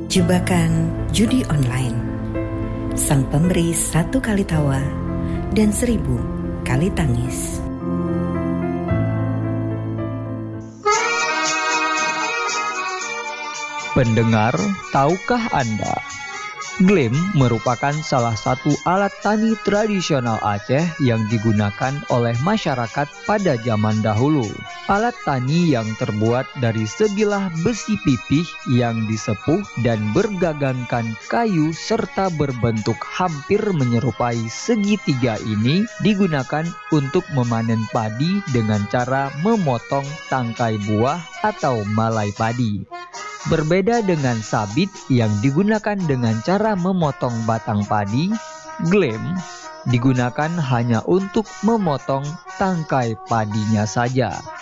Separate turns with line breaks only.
Jebakan judi online. Sang pemberi 1 kali tawa dan 1000 kali tangis.
Pendengar, tahukah Anda? Glem merupakan salah satu alat tani tradisional Aceh yang digunakan oleh masyarakat pada zaman dahulu. Alat tani yang terbuat dari sebilah besi pipih yang disepuh dan bergagangkan kayu serta berbentuk hampir menyerupai segitiga ini digunakan untuk memanen padi dengan cara memotong tangkai buah atau malai padi. Berbeda dengan sabit yang digunakan dengan cara memotong batang padi, glem digunakan hanya untuk memotong tangkai padinya saja.